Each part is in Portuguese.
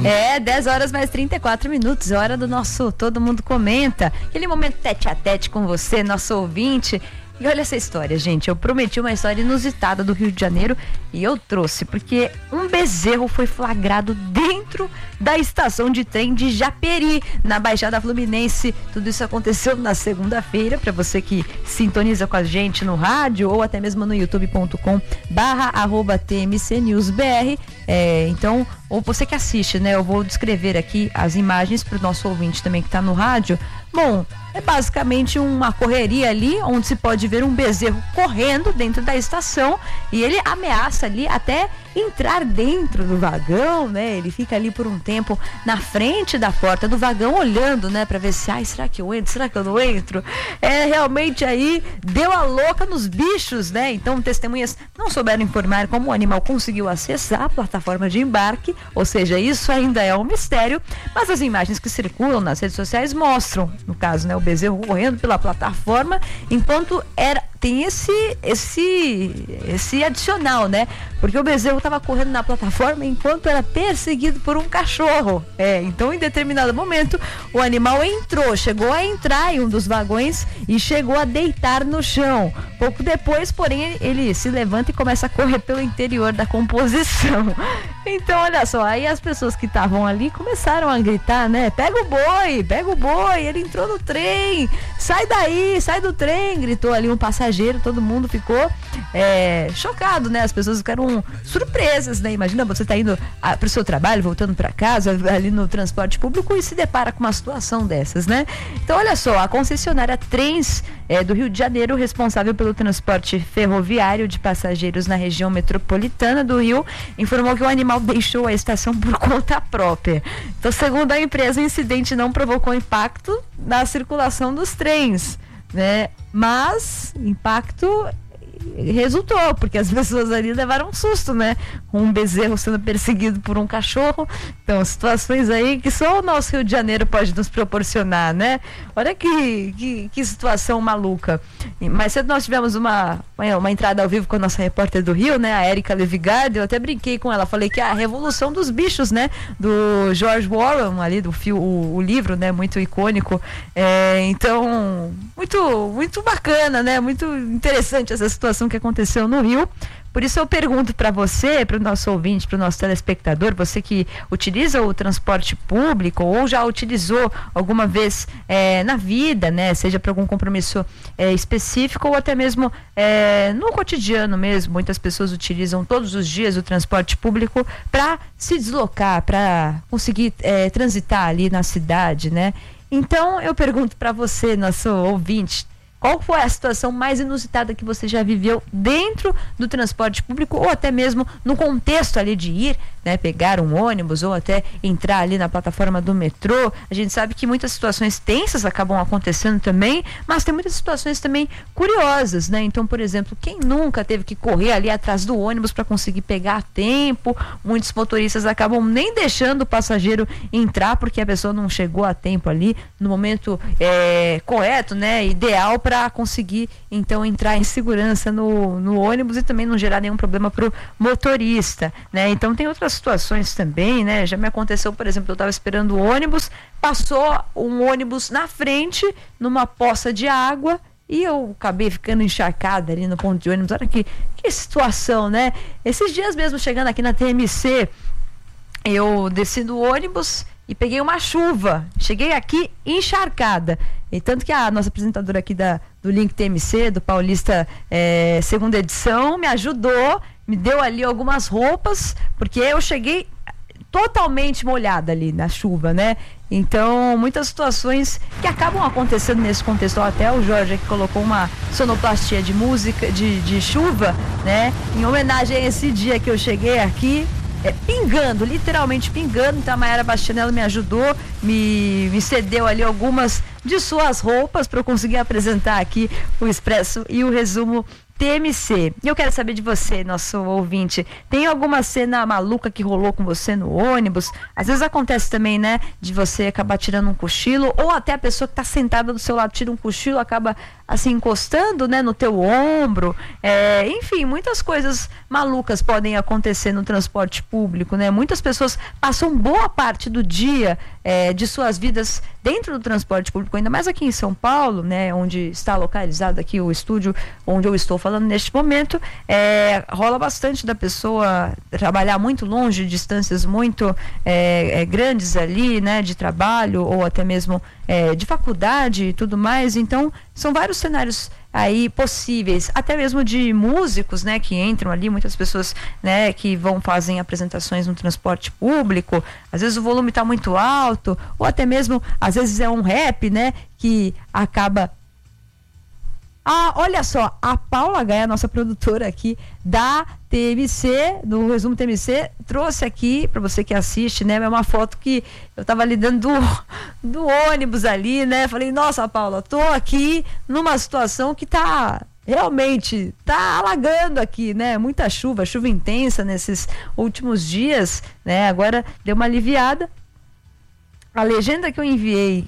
10 horas mais 34 minutos, hora do nosso Todo Mundo Comenta. Aquele momento tete a tete com você, nosso ouvinte. E olha essa história, gente, eu prometi uma história inusitada do Rio de Janeiro e eu trouxe, porque um bezerro foi flagrado dentro da estação de trem de Japeri, na Baixada Fluminense. Tudo isso aconteceu na segunda-feira, para você que sintoniza com a gente no rádio ou até mesmo no youtube.com/TMCNewsBR. Então, ou você que assiste, né? Eu vou descrever aqui as imagens para o nosso ouvinte também que está no rádio. Bom, é basicamente uma correria ali, onde se pode ver um bezerro correndo dentro da estação e ele ameaça ali até entrar dentro do vagão, né? Ele fica ali por um tempo na frente da porta do vagão olhando, né? Pra ver se, será que eu entro? Será que eu não entro? Realmente aí deu a louca nos bichos, né? Então testemunhas não souberam informar como o animal conseguiu acessar a plataforma de embarque, ou seja, isso ainda é um mistério, mas as imagens que circulam nas redes sociais mostram, no caso, né? O bezerro correndo pela plataforma, enquanto tem esse adicional, né? Porque o bezerro estava correndo na plataforma enquanto era perseguido por um cachorro. Então em determinado momento o animal chegou a entrar em um dos vagões e chegou a deitar no chão. Pouco depois, porém, ele se levanta e começa a correr pelo interior da composição. Então, olha só, aí as pessoas que estavam ali começaram a gritar, né? Pega o boi, ele entrou no trem, sai daí, sai do trem, gritou ali um passageiro, todo mundo ficou chocado, né? As pessoas ficaram surpresas, né? Imagina você tá indo pro seu trabalho, voltando para casa, ali no transporte público e se depara com uma situação dessas, né? Então, olha só, a concessionária Trens do Rio de Janeiro, responsável pelo transporte ferroviário de passageiros na região metropolitana do Rio, informou que o animal deixou a estação por conta própria. Então, segundo a empresa, o incidente não provocou impacto na circulação dos trens, né? Mas impacto resultou, porque as pessoas ali levaram um susto, né? Um bezerro sendo perseguido por um cachorro. Então, situações aí que só o nosso Rio de Janeiro pode nos proporcionar, né? Olha que situação maluca. Mais cedo nós tivemos uma entrada ao vivo com a nossa repórter do Rio, né? A Érica Levigardo. Eu até brinquei com ela, falei que é a revolução dos bichos, né? Do George Orwell, ali do o livro, né? Muito icônico. Então, muito bacana, né? Muito interessante essa situação que aconteceu no Rio. Por isso eu pergunto para você, para o nosso ouvinte, para o nosso telespectador, você que utiliza o transporte público ou já utilizou alguma vez na vida, né? Seja para algum compromisso específico ou até mesmo no cotidiano mesmo. Muitas pessoas utilizam todos os dias o transporte público para se deslocar, para conseguir transitar ali na cidade, né? Então eu pergunto para você, nosso ouvinte, qual foi a situação mais inusitada que você já viveu dentro do transporte público ou até mesmo no contexto ali de ir, né, pegar um ônibus ou até entrar ali na plataforma do metrô? A gente sabe que muitas situações tensas acabam acontecendo também, mas tem muitas situações também curiosas, né? Então, por exemplo, quem nunca teve que correr ali atrás do ônibus para conseguir pegar a tempo? Muitos motoristas acabam nem deixando o passageiro entrar porque a pessoa não chegou a tempo ali no momento correto, né? Ideal para conseguir então entrar em segurança no ônibus e também não gerar nenhum problema para o motorista, né? Então tem outras situações também, né? Já me aconteceu, por exemplo, eu estava esperando o ônibus, passou um ônibus na frente numa poça de água e eu acabei ficando encharcada ali no ponto de ônibus. Olha que situação, né? Esses dias mesmo, chegando aqui na TMC, eu desci do ônibus e peguei uma chuva. Cheguei aqui encharcada. E tanto que a nossa apresentadora aqui do Link TMC, do Paulista segunda edição, me ajudou, me deu ali algumas roupas, porque eu cheguei totalmente molhada ali na chuva, né? Então, muitas situações que acabam acontecendo nesse contexto. Até o Jorge aqui colocou uma sonoplastia de música, de chuva, né? Em homenagem a esse dia que eu cheguei aqui, pingando, literalmente pingando. Então a Mayara Bastianello me ajudou, me cedeu ali algumas de suas roupas para eu conseguir apresentar aqui o Expresso e o Resumo TMC. E eu quero saber de você, nosso ouvinte, tem alguma cena maluca que rolou com você no ônibus? Às vezes acontece também, né, de você acabar tirando um cochilo, ou até a pessoa que está sentada do seu lado tira um cochilo, acaba assim encostando, né, no teu ombro. Enfim, muitas coisas malucas podem acontecer no transporte público, né? Muitas pessoas passam boa parte do dia de suas vidas dentro do transporte público, ainda mais aqui em São Paulo, né, onde está localizado aqui o estúdio onde eu estou falando neste momento. Rola bastante da pessoa trabalhar muito longe, distâncias muito grandes ali, né, de trabalho ou até mesmo de faculdade e tudo mais. Então são vários cenários aí possíveis, até mesmo de músicos, né, que entram ali, muitas pessoas, né, que fazem apresentações no transporte público, às vezes o volume está muito alto, ou até mesmo, às vezes é um rap, né, que acaba... olha só, a Paula Gaia, nossa produtora aqui da TMC, do Resumo TMC, trouxe aqui para você que assiste, né? É uma foto que eu tava ali dentro do ônibus ali, né? Falei, nossa, Paula, tô aqui numa situação que realmente tá alagando aqui, né? Muita chuva intensa nesses últimos dias, né? Agora deu uma aliviada. A legenda que eu enviei,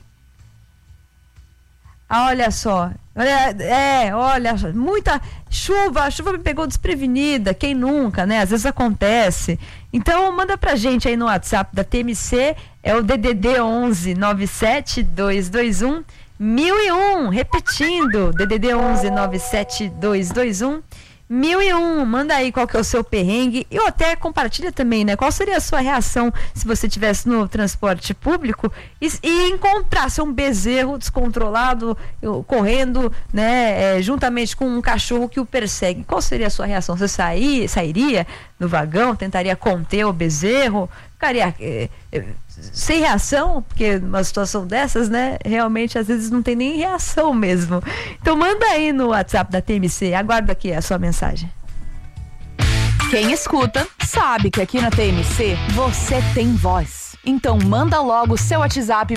olha só, olha, muita chuva, a chuva me pegou desprevenida, quem nunca, né? Às vezes acontece. Então manda pra gente aí no WhatsApp da TMC, é o DDD 11 97221 1001, repetindo, DDD 11 97221 1001, manda aí qual que é o seu perrengue e até compartilha também, né? Qual seria a sua reação se você estivesse no transporte público e encontrasse um bezerro descontrolado correndo, né? Juntamente com um cachorro que o persegue. Qual seria a sua reação? Você sairia do vagão, tentaria conter o bezerro? Ficaria sem reação, porque numa situação dessas, né, realmente às vezes não tem nem reação mesmo. Então manda aí no WhatsApp da TMC, aguardo aqui a sua mensagem. Quem escuta sabe que aqui na TMC você tem voz. Então manda logo o seu WhatsApp